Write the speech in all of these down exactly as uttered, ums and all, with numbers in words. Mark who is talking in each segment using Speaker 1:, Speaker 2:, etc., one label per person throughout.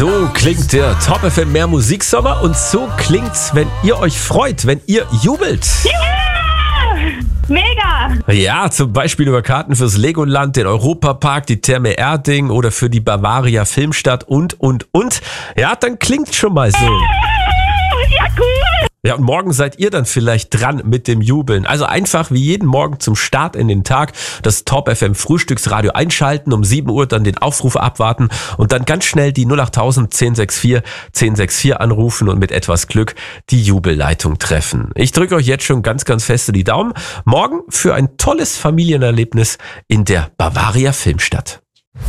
Speaker 1: So klingt der Top F M Mehr Musiksommer und so klingt's, wenn ihr euch freut, wenn ihr jubelt.
Speaker 2: Ja! Mega!
Speaker 1: Ja, zum Beispiel über Karten fürs Legoland, den Europapark, die Therme Erding oder für die Bavaria Filmstadt und, und, und. Ja, dann klingt's schon mal so.
Speaker 2: Ja, cool!
Speaker 1: Ja, und morgen seid ihr dann vielleicht dran mit dem Jubeln. Also einfach wie jeden Morgen zum Start in den Tag das Top F M Frühstücksradio einschalten, um sieben Uhr dann den Aufruf abwarten und dann ganz schnell die null acht tausend zehn sechs vier zehn sechs vier anrufen und mit etwas Glück die Jubelleitung treffen. Ich drücke euch jetzt schon ganz, ganz feste die Daumen. Morgen für ein tolles Familienerlebnis in der Bavaria Filmstadt.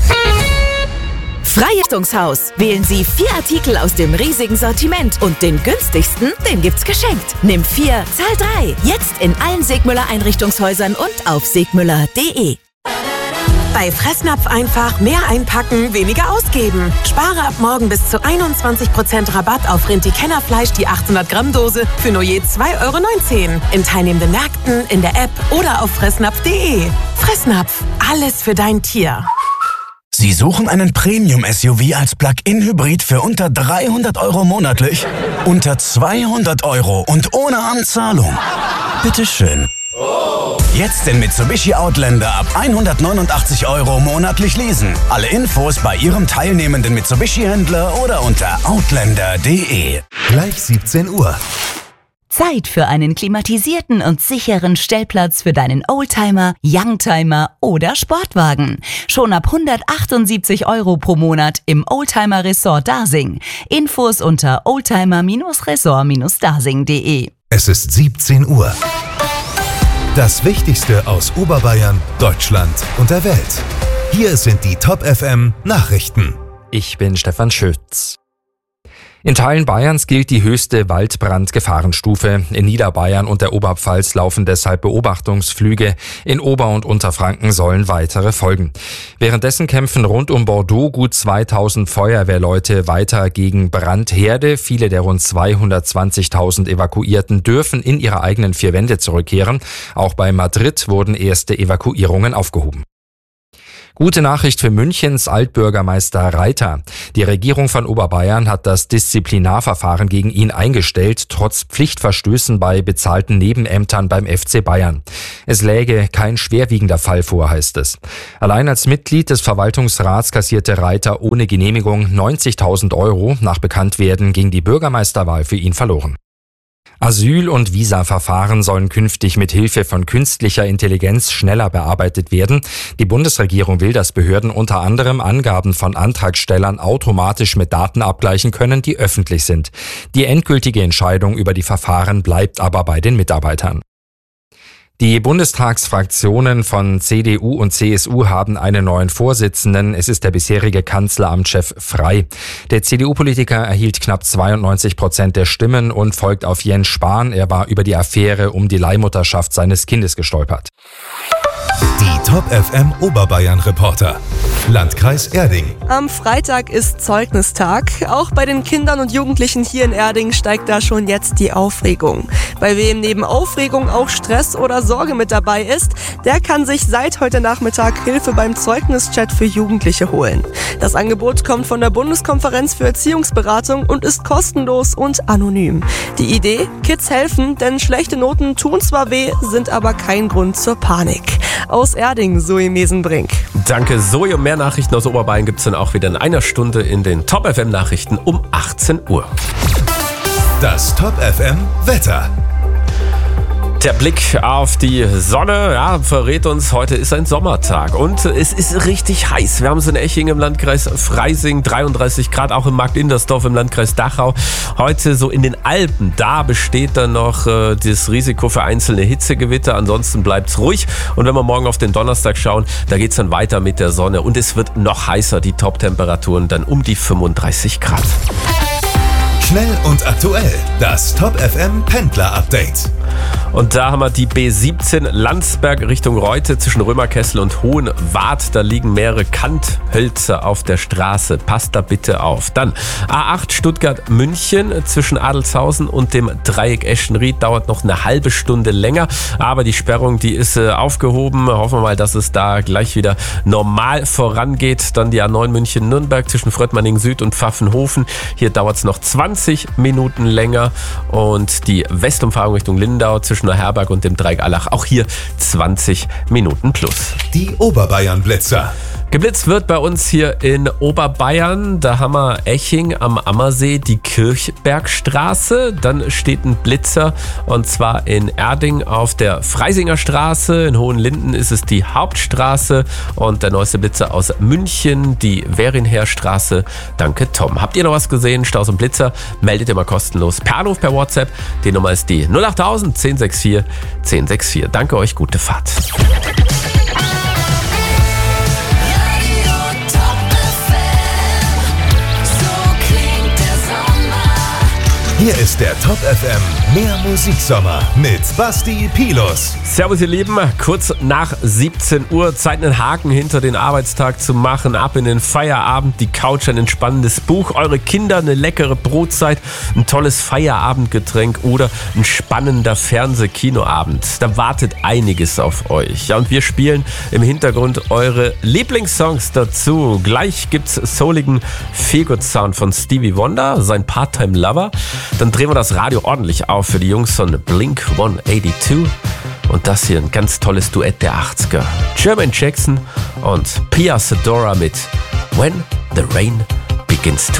Speaker 3: Freiheitungshaus. Wählen Sie vier Artikel aus dem riesigen Sortiment und den günstigsten, den gibt's geschenkt. Nimm vier, zahl drei. Jetzt in allen Segmüller Einrichtungshäusern und auf segmüller punkt de.
Speaker 4: Bei Fressnapf einfach mehr einpacken, weniger ausgeben. Spare ab morgen bis zu einundzwanzig Prozent Rabatt auf Rinti-Kennerfleisch, die achthundert Gramm Dose für nur je zwei Euro neunzehn. In teilnehmenden Märkten, in der App oder auf fressnapf punkt de. Fressnapf, alles für dein Tier.
Speaker 5: Sie suchen einen Premium-S U V als Plug-in-Hybrid für unter dreihundert Euro monatlich? Unter zweihundert Euro und ohne Anzahlung? Bitteschön. Jetzt den Mitsubishi Outlander ab hundertneunundachtzig Euro monatlich leasen. Alle Infos bei Ihrem teilnehmenden Mitsubishi-Händler oder unter outlander punkt de.
Speaker 6: Gleich siebzehn Uhr.
Speaker 3: Zeit für einen klimatisierten und sicheren Stellplatz für deinen Oldtimer, Youngtimer oder Sportwagen. Schon ab hundertachtundsiebzig Euro pro Monat im Oldtimer Resort Dasing. Infos unter oldtimer Resort dasing punkt de.
Speaker 6: Es ist siebzehn Uhr. Das Wichtigste aus Oberbayern, Deutschland und der Welt. Hier sind die Top F M Nachrichten.
Speaker 7: Ich bin Stefan Schütz. In Teilen Bayerns gilt die höchste Waldbrandgefahrenstufe. In Niederbayern und der Oberpfalz laufen deshalb Beobachtungsflüge. In Ober- und Unterfranken sollen weitere folgen. Währenddessen kämpfen rund um Bordeaux gut zweitausend Feuerwehrleute weiter gegen Brandherde. Viele der rund zweihundertzwanzigtausend Evakuierten dürfen in ihre eigenen vier Wände zurückkehren. Auch bei Madrid wurden erste Evakuierungen aufgehoben. Gute Nachricht für Münchens Altbürgermeister Reiter. Die Regierung von Oberbayern hat das Disziplinarverfahren gegen ihn eingestellt, trotz Pflichtverstößen bei bezahlten Nebenämtern beim F C Bayern. Es läge kein schwerwiegender Fall vor, heißt es. Allein als Mitglied des Verwaltungsrats kassierte Reiter ohne Genehmigung neunzigtausend Euro. Nach Bekanntwerden ging die Bürgermeisterwahl für ihn verloren. Asyl- und Visaverfahren sollen künftig mit Hilfe von künstlicher Intelligenz schneller bearbeitet werden. Die Bundesregierung will, dass Behörden unter anderem Angaben von Antragstellern automatisch mit Daten abgleichen können, die öffentlich sind. Die endgültige Entscheidung über die Verfahren bleibt aber bei den Mitarbeitern. Die Bundestagsfraktionen von C D U und C S U haben einen neuen Vorsitzenden. Es ist der bisherige Kanzleramtschef Frey. Der C D U-Politiker erhielt knapp zweiundneunzig Prozent der Stimmen und folgt auf Jens Spahn. Er war über die Affäre um die Leihmutterschaft seines Kindes gestolpert.
Speaker 6: Die Top F M Oberbayern Reporter. Landkreis Erding.
Speaker 8: Am Freitag ist Zeugnistag. Auch bei den Kindern und Jugendlichen hier in Erding steigt da schon jetzt die Aufregung. Bei wem neben Aufregung auch Stress oder Sorge mit dabei ist, der kann sich seit heute Nachmittag Hilfe beim Zeugnischat für Jugendliche holen. Das Angebot kommt von der Bundeskonferenz für Erziehungsberatung und ist kostenlos und anonym. Die Idee? Kids helfen, denn schlechte Noten tun zwar weh, sind aber kein Grund zur Panik. Aus Erding, Zoe Mesenbrink.
Speaker 1: Danke, Zoe. Und mehr Nachrichten aus Oberbayern gibt es dann auch wieder in einer Stunde in den Top F M Nachrichten um achtzehn Uhr.
Speaker 6: Das Top F M Wetter.
Speaker 1: Der Blick auf die Sonne, ja, verrät uns, heute ist ein Sommertag und es ist richtig heiß. Wir haben es in Eching im Landkreis Freising, dreiunddreißig Grad, auch in Markt Indersdorf im Landkreis Dachau. Heute so in den Alpen, da besteht dann noch äh, das Risiko für einzelne Hitzegewitter. Ansonsten bleibt es ruhig. Und wenn wir morgen auf den Donnerstag schauen, da geht es dann weiter mit der Sonne und es wird noch heißer. Die Top-Temperaturen dann um die fünfunddreißig Grad.
Speaker 6: Schnell und aktuell, das Top F M Pendler Update.
Speaker 1: Und da haben wir die B siebzehn Landsberg Richtung Reute zwischen Römerkessel und Hohenwart. Da liegen mehrere Kanthölzer auf der Straße. Passt da bitte auf. Dann A acht Stuttgart-München zwischen Adelshausen und dem Dreieck Eschenried dauert noch eine halbe Stunde länger. Aber die Sperrung, die ist äh, aufgehoben. Hoffen wir mal, dass es da gleich wieder normal vorangeht. Dann die A neun München-Nürnberg zwischen Fröttmanning Süd und Pfaffenhofen. Hier dauert es noch zwanzig Minuten länger. Und die Westumfahrung Richtung Lindau zwischen Herberg und dem Dreieck Allach. Auch hier zwanzig Minuten plus.
Speaker 6: Die Oberbayern-Blitzer.
Speaker 1: Geblitzt wird bei uns hier in Oberbayern. Da haben wir Eching am Ammersee, die Kirchbergstraße. Dann steht ein Blitzer und zwar in Erding auf der Freisinger Straße. In Hohenlinden ist es die Hauptstraße und der neueste Blitzer aus München, die Werinherstraße. Danke, Tom. Habt ihr noch was gesehen? Staus und Blitzer? Meldet ihr mal kostenlos per Anruf, per WhatsApp. Die Nummer ist die null acht tausend, zehn sechs vier, zehn sechs vier. Danke euch, gute Fahrt.
Speaker 6: Hier ist der Top F M Mehr Musiksommer mit Basti Pilus.
Speaker 1: Servus ihr Lieben, kurz nach siebzehn Uhr, Zeit einen Haken hinter den Arbeitstag zu machen, ab in den Feierabend, die Couch, ein entspannendes Buch, eure Kinder, eine leckere Brotzeit, ein tolles Feierabendgetränk oder ein spannender Fernseh-Kinoabend. Da wartet einiges auf euch. Ja, und wir spielen im Hintergrund eure Lieblingssongs dazu. Gleich gibt's souligen Feelgood-Sound von Stevie Wonder, sein Part-Time-Lover. Dann drehen wir das Radio ordentlich auf für die Jungs von Blink hundertzweiundachtzig. Und das hier ein ganz tolles Duett der achtziger. Jermaine Jackson und Pia Sedora mit When the Rain Begins to